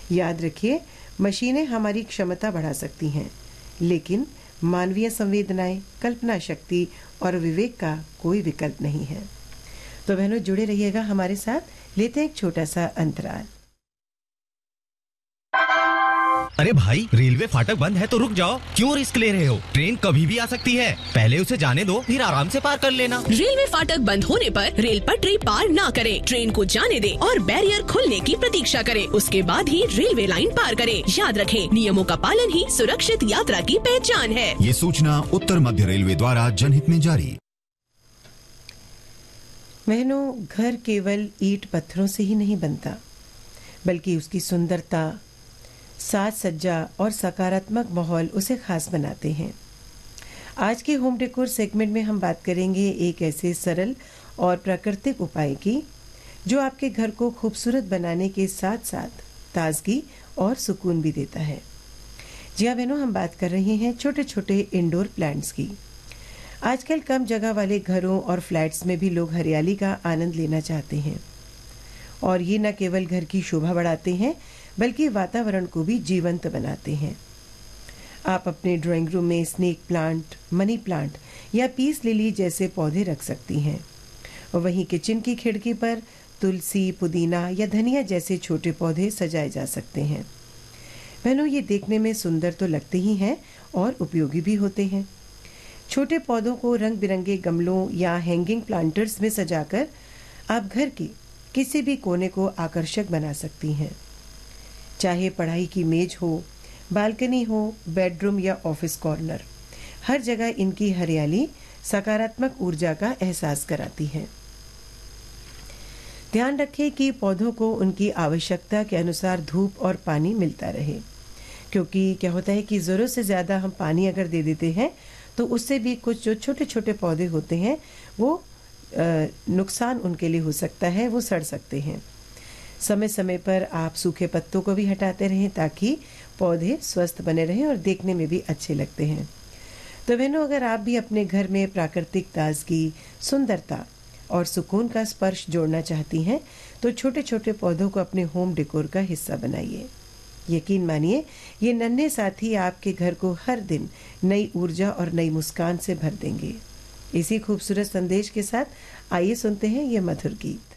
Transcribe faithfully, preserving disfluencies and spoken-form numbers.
याद रखिए, मशीनें हमारी क्षमता बढ़ा सकती हैं, लेकिन मानवीय संवेदनाएं, कल्पना शक्ति और विवेक का कोई विकल्प नहीं है। तो बहनों, जुड़े रहिएगा हमारे साथ। लेते हैं एक छोटा सा अंतराल। अरे भाई, रेलवे फाटक बंद है तो रुक जाओ, क्यों रिस्क ले रहे हो? ट्रेन कभी भी आ सकती है, पहले उसे जाने दो, फिर आराम से पार कर लेना। रेलवे फाटक बंद होने पर रेल पटरी पार ना करें, ट्रेन को जाने दें और बैरियर खुलने की प्रतीक्षा करें, उसके बाद ही रेलवे लाइन पार करें। याद रखें, नियमों का पालन ही सुरक्षित यात्रा की पहचान है। ये सूचना उत्तर मध्य रेलवे द्वारा जनहित में जारी। बहनों, घर केवल ईंट पत्थरों से ही नहीं बनता, बल्कि उसकी सुंदरता, साज सज्जा और सकारात्मक माहौल उसे खास बनाते हैं। आज के होम डेकोर सेगमेंट में हम बात करेंगे एक ऐसे सरल और प्राकृतिक उपाय की जो आपके घर को खूबसूरत बनाने के साथ साथ ताजगी और सुकून भी देता है। जी हाँ बहनों, हम बात कर रहे हैं छोटे छोटे इंडोर प्लांट्स की। आजकल कम जगह वाले घरों और फ्लैट्स में भी लोग हरियाली का आनंद लेना चाहते हैं, और ये न केवल घर की शोभा बढ़ाते हैं बल्कि वातावरण को भी जीवंत बनाते हैं। आप अपने ड्राइंग रूम में स्नेक प्लांट, मनी प्लांट या पीस लिली जैसे पौधे रख सकती हैं, और वहीं किचन की खिड़की पर तुलसी, पुदीना या धनिया जैसे छोटे पौधे सजाए जा सकते हैं। बहनों, ये देखने में सुंदर तो लगते ही हैं और उपयोगी भी होते हैं। छोटे पौधों को रंग बिरंगे गमलों या हैंगिंग प्लांटर्स में सजाकर आप घर की किसी भी कोने को आकर्षक बना सकती हैं। चाहे पढ़ाई की मेज हो, बालकनी हो, बेडरूम या ऑफिस कॉर्नर, हर जगह इनकी हरियाली सकारात्मक ऊर्जा का एहसास कराती है। ध्यान रखें कि पौधों को उनकी आवश्यकता के अनुसार धूप और पानी मिलता रहे, क्योंकि क्या होता है कि ज़रूरत से ज़्यादा हम पानी अगर दे देते हैं तो उससे भी कुछ जो छोटे छोटे पौधे होते हैं वो नुकसान उनके लिए हो सकता है, वो सड़ सकते हैं। समय समय पर आप सूखे पत्तों को भी हटाते रहें ताकि पौधे स्वस्थ बने रहें और देखने में भी अच्छे लगते हैं। तो बहनों, अगर आप भी अपने घर में प्राकृतिक ताजगी, सुंदरता और सुकून का स्पर्श जोड़ना चाहती हैं तो छोटे छोटे पौधों को अपने होम डेकोर का हिस्सा बनाइए। यकीन मानिए, ये नन्हे साथी आपके घर को हर दिन नई ऊर्जा और नई मुस्कान से भर देंगे। इसी खूबसूरत संदेश के साथ आइए सुनते हैं ये मधुर गीत।